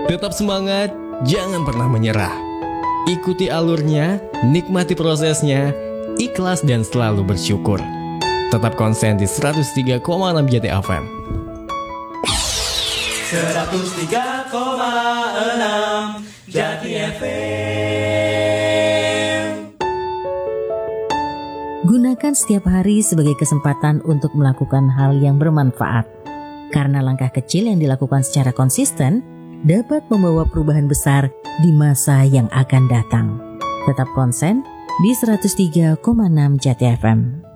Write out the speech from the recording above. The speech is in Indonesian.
Tetap semangat, jangan pernah menyerah. Ikuti alurnya, nikmati prosesnya, ikhlas dan selalu bersyukur. Tetap konsen di 103,6 JT FM. 103,6 Jati FM. Gunakan setiap hari sebagai kesempatan untuk melakukan hal yang bermanfaat. Karena langkah kecil yang dilakukan secara konsisten dapat membawa perubahan besar di masa yang akan datang. Tetap konsen di 103,6 JT FM.